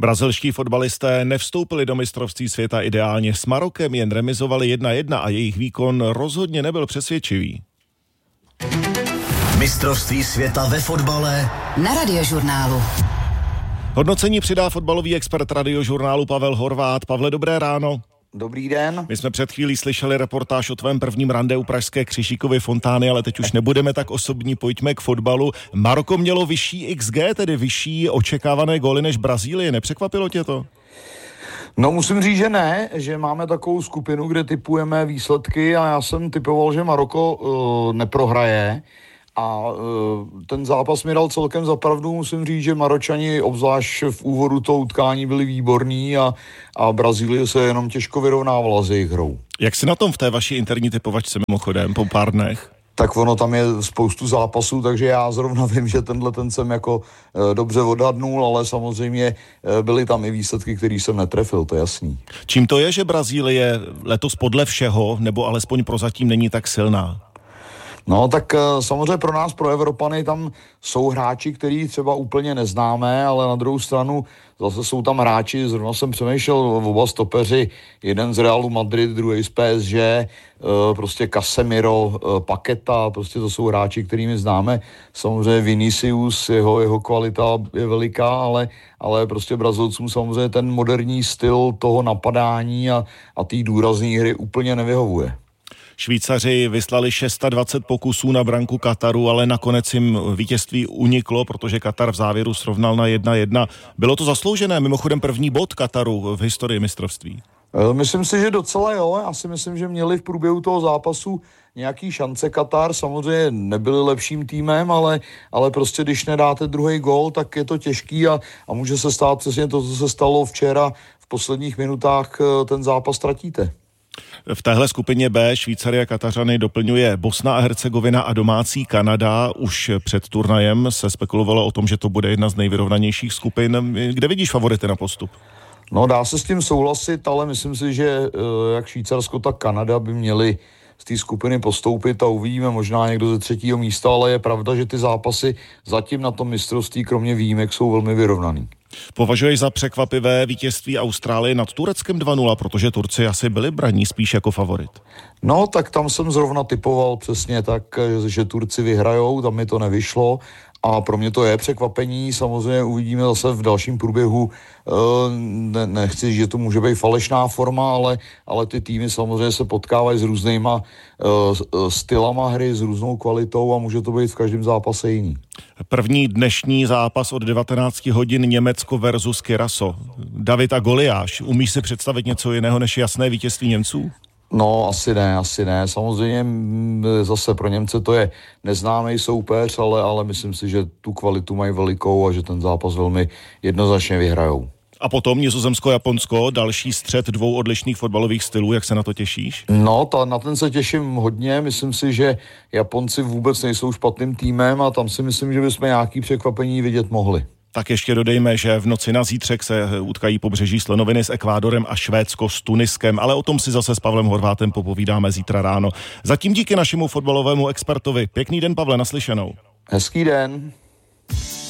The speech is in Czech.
Brazilští fotbalisté nevstoupili do mistrovství světa ideálně. S Marokem jen remizovali 1-1 a jejich výkon rozhodně nebyl přesvědčivý. Mistrovství světa ve fotbale na Radiožurnálu. Hodnocení přidá fotbalový expert Radiožurnálu Pavel Horváth. Pavle, dobré ráno. Dobrý den. My jsme před chvílí slyšeli reportáž o tvém prvním rande u pražské Křižíkovy fontány, ale teď už nebudeme tak osobní, pojďme k fotbalu. Maroko mělo vyšší XG, tedy vyšší očekávané góly než Brazílie. Nepřekvapilo tě to? No musím říct, že ne, že máme takovou skupinu, kde tipujeme výsledky a já jsem tipoval, že Maroko neprohraje. A ten zápas mi dal celkem za pravdu, musím říct, že Maročani obzvlášť v úvodu toho utkání byli výborní a Brazílie se jenom těžko vyrovnávala s jejich hrou. Jak jsi na tom v té vaší interní typovačce mimochodem po pár dnech? Tak ono tam je spoustu zápasů, takže já zrovna vím, že ten jsem jako dobře odhadnul, ale samozřejmě byly tam i výsledky, který jsem netrefil, to je jasný. Čím to je, že Brazílie letos podle všeho, nebo alespoň prozatím není tak silná? No tak samozřejmě pro nás, pro Evropany, tam jsou hráči, který třeba úplně neznáme, ale na druhou stranu zase jsou tam hráči, zrovna jsem přemýšlel, oba stopeři, jeden z Realu Madrid, druhý z PSG, prostě Casemiro, Paqueta, prostě to jsou hráči, kterými známe. Samozřejmě Vinicius, jeho kvalita je veliká, ale prostě Brazilcům samozřejmě ten moderní styl toho napadání a té důrazné hry úplně nevyhovuje. Švýcaři vyslali 620 pokusů na branku Kataru, ale nakonec jim vítězství uniklo, protože Katar v závěru srovnal na 1-1. Bylo to zasloužené, mimochodem první bod Kataru v historii mistrovství. Myslím si, že docela jo. Já si myslím, že měli v průběhu toho zápasu nějaký šance Katar. Samozřejmě nebyli lepším týmem, ale prostě když nedáte druhý gól, tak je to těžký a může se stát přesně to, co se stalo včera. V posledních minutách ten zápas ztratíte. V téhle skupině B Švýcary a Katařany doplňuje Bosna a Hercegovina a domácí Kanada. Už před turnajem se spekulovalo o tom, že to bude jedna z nejvyrovnanějších skupin. Kde vidíš favority na postup? No dá se s tím souhlasit, ale myslím si, že jak Švýcarsko, tak Kanada by měli z té skupiny postoupit a uvidíme možná někdo ze třetího místa, ale je pravda, že ty zápasy zatím na tom mistrovství kromě výjimek jsou velmi vyrovnaný. Považuješ za překvapivé vítězství Austrálie nad Tureckem 2-0, protože Turci asi byli braní spíš jako favorit? No, tak tam jsem zrovna typoval přesně tak, že Turci vyhrajou, tam mi to nevyšlo a pro mě to je překvapení, samozřejmě uvidíme zase v dalším průběhu, nechci říct, že to může být falešná forma, ale ty týmy samozřejmě se potkávají s různýma stylama hry, s různou kvalitou a může to být v každém zápase jiný. První dnešní zápas od 19 hodin Německo versus Kyraso. David a Goliáš, umíš si představit něco jiného než jasné vítězství Němců? No, asi ne. Samozřejmě zase pro Němce to je neznámý soupeř, ale myslím si, že tu kvalitu mají velikou a že ten zápas velmi jednoznačně vyhrajou. A potom Nizozemsko-Japonsko, další střet dvou odlišných fotbalových stylů, jak se na to těšíš? No, na ten se těším hodně, myslím si, že Japonci vůbec nejsou špatným týmem a tam si myslím, že bychom nějaký překvapení vidět mohli. Tak ještě dodejme, že v noci na zítřek se utkají Pobřeží slonoviny s Ekvádorem a Švédsko s Tuniskem, ale o tom si zase s Pavlem Horváthem popovídáme zítra ráno. Zatím díky našemu fotbalovému expertovi. Pěkný den, Pavle, naslyšenou. Hezký den.